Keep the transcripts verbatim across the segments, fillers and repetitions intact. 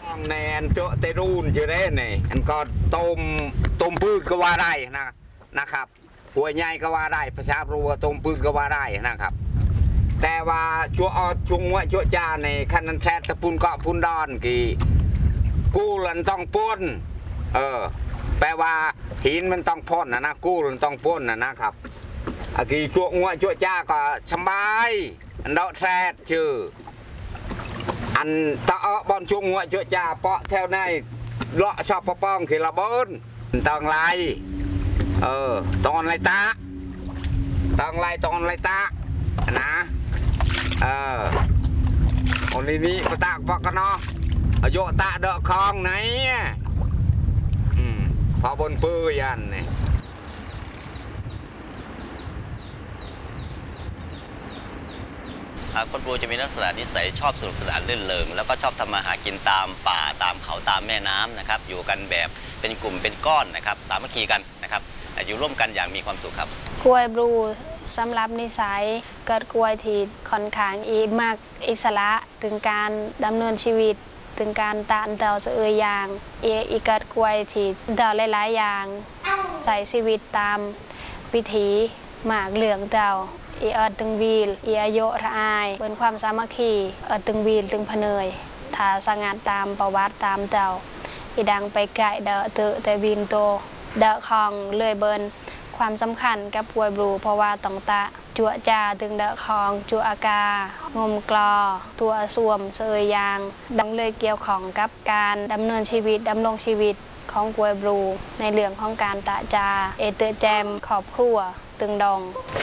ในอันเจาะเตรูนจะได้เนี่ยอันก็ต้มต้มพืชก็ว่าได้นะนะครับหัวใหญ่ก็ว่าได้ประชาบรัวต้มพืชก็ว่าได้นะครับแต่ว่าชัวออจุงวะชัวจ่าในคันนันแท้ตะปุนเกาะปุนดอนกี่กู้ลันต้องป้นเออแปลว่าหินมันต้องพ่นนะนะกู้ลันต้องป้นนะนะครับกี่ชัวงวะชัวจ่าก็สบายอันดอกแท้ชื่ออันตะเอะบอลจุงวะชัวจ่าเปาะแถวในเลาะชอบปะป้องขีละบนตองไรเออตอนไรตาตองไรตอนไรตานะเออคนนี้ก็ตากปอกกันเนาะโยตาเดาะคลองไหนอืมพอบนปื้ยันเนี่ยคนปูจะมีลักษณะนิสัยชอบสนุกสนานรื่นเริงแล้วก็ชอบทำมาหากินตามป่าตามเขาตามแม่น้ำนะครับอยู่กันแบบเป็นกลุ่มเป็นก้อนนะครับสามัคคีกันนะครับอยู่ร่วมกันอย่างมีความสุขครับกล้วยบลูสำหรับนิสัยเกิดกล้วยที่ค่อนข้างอีมากอิสระถึงการดำเนินชีวิตถึงการตานเตาเสืออย่างเออีเกิดกล้วยที่เตาหลายๆอย่างใส่ชีวิตตามวิถีหมากเหลืองเตาเออตึงวีลเอโยระอายเป็นความสามัคคีเออตึงวีลตึงพเนยถ้าสังานตามประวัติตามเตาอีดังไปไก่เดาเตอแต่วินโตเดาคองเลื่อยเบินความสำคัญกับกล้วยบลูเพราะว่าต้องตะจั่วจ่าตึงเดาคองจั่วอากางมกลอตัวสวมเสยยางดังเลยเกี่ยวของกับการดำเนินชีวิตดำรงชีวิตของกล้วยบลูในเรื่องของการตะจาเอเตอแจมขอบครัวตึงดอง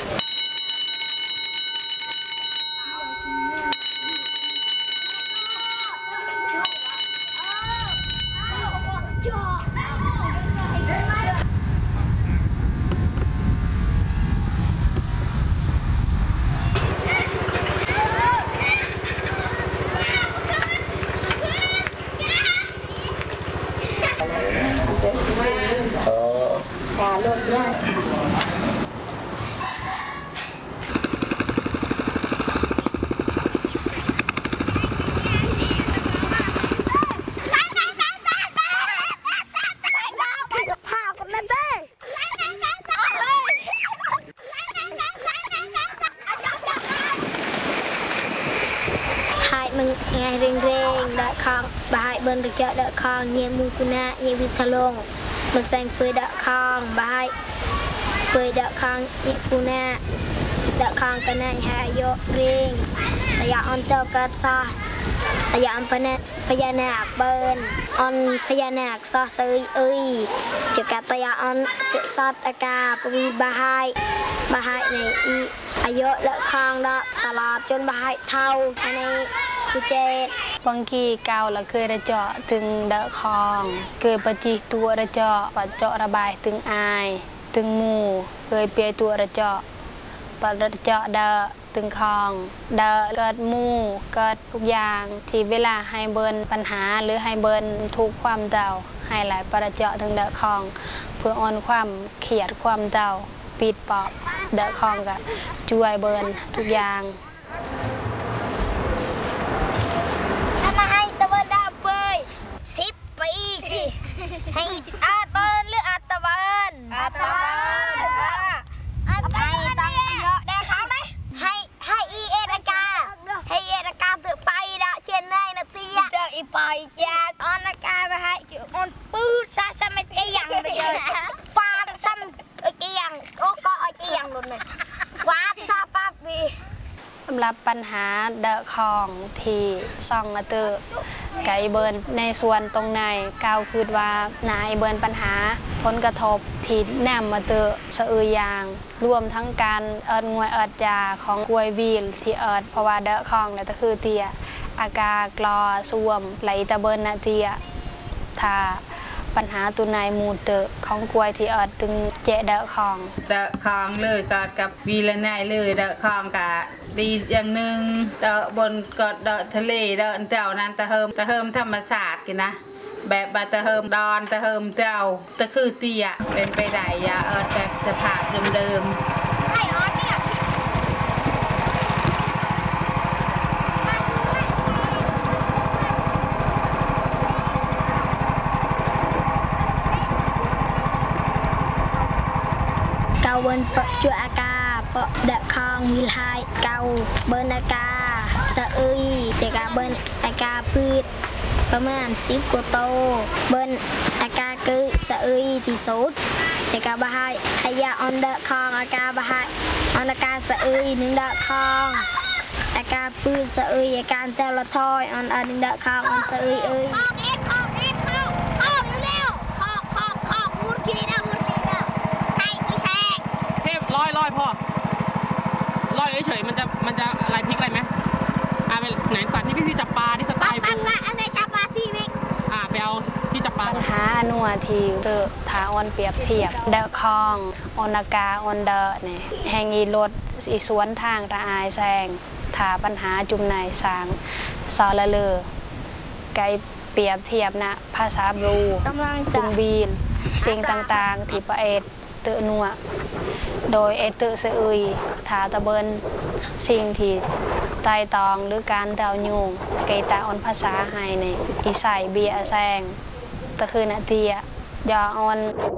ไงเร่งเร่งเดาคองบายเบิร์นระเจาะเดาคองเงียมุกุณะเงียวิทลงมันแซงเปยเดาคองบายเปยเดาคองเงียกุณะเดาคองกันในหายโยเร่งระยะอันเตอร์กัดซาระยะอันพญาพญานาคเบิร์นอันพญานาคซอเซยเอ้ยจะกัดระยะอันเกิดซอดอากาปวีบายบายในอีอายุเดาคองเดาตลอดจนบายเท่าในเจบางทีเกาละเคยระเจาะถึงเดาคองเคยปฏิตัวระเจาะปัจเจาะระบายถึงอายถึงหมู่เคยเปียตัวระเจาะปัจเจาะเดาถึงคองเดาเกิดหมู่เกิดทุกอย่างที่เวลาให้เบิร์นปัญหาหรือให้เบิร์นทุกความเดาให้หลายปัจเจาะถึงเดาคองเพื่ออ่อนความเขียดความเดาปิดปอบเดาคองกับช่วยเบิร์นทุกอย่างสิบปีให้อาตอนหรืออาตะวันอาตะวันให้ตั้งเยอะได้เขาไหมให้ให้อีเอรากาให้เอรากาถือไปละเช่นไรนะเตี้ยเจออีปอยจ้าออนอากาไปให้จุดมันปื้ดซะซะไม่เกี่ยงไปเลยฟาดซ้ำเกี่ยงโอ้ก็เกี่ยงหลุดเลยฟาดซาปั๊บบีสำหรับปัญหาเดอะคองที่ซองมาเตอร์ไก่เบิร์นในส่วนตรงในก้าวคือว่านายเบิร์นปัญหาผลกระทบที่แนมมาเตอร์สะอือยางรวมทั้งการเอิดงวยเอิดจาของกล้วยวีลที่เอิดเพราะว่าเดอะคองเนี่ยก็คือเตียอากากรอสวมไหลตะเบิร์นนาเตียถ้าปัญหาตัวนายมูเตอร์ของกล้วยที่เอิดตึงเจเดอะคองเดอะคองเลยกอดกับวีละนายเลยเดอะคองกะดีอย่างหนึ่งเดอะบนกอดเดอะทะเลเดอะเจ้านั้นตะเฮิมตะเฮิมธรรมศาสตร์กันนะแบบบาตะเฮิมดอนตะเฮิมเจ้าตะคือเตี้ยเป็นไปได้ยาเอิดแบบสภาพเดิม bên bậc chua ca bậc đợt con mil hai cầu bên ca sợ ơi để cả bên ca pưประมาณสิบกว่าโตเบิ้นอากาคือสะอึยที่สุดในกาบะไฮไฮยาออนเดอคองอากาบะไฮออนอากาสะอึยหนึ่งเดอคองอากาปืนสะอึยอาการเตลทอยออนอันหนึ่งเดอคองออนสะอึยเอ้ยคองเอ็ดคองเอ็ดคองคองเร็วคองคองคองมุดกีเด้อมุดกีเด้อไอ้อีแซงเทพลอยลอยพ่อลอยเฉยๆมันจะมันจะอะไรพลิกอะไรไหมอ่าไปไหนสัตว์ที่พี่พี่จับปลาที่สไตล์บูอ่าไปเอาที่จับปลาปัญหาอนัวทีคือถาออนเปรียบเทียบเดอะคองออนากาออนเดอเนี่ยแห่งอีรถอีสวนทางระอายแซงถาปัญหาจุ่มในสางซอละเลอไกเปรียบเทียบนะภาษาบรูจุงบีนสิ่งต่างๆที่ประเอตเตอนัวโดยเอเตอเสอุยถาตะเบินสิ่งที่ไต่ตองหรือการเดายุงเกตาออนภาษาไฮในอีใส่เบียแซงตะคือนาเตียยอออน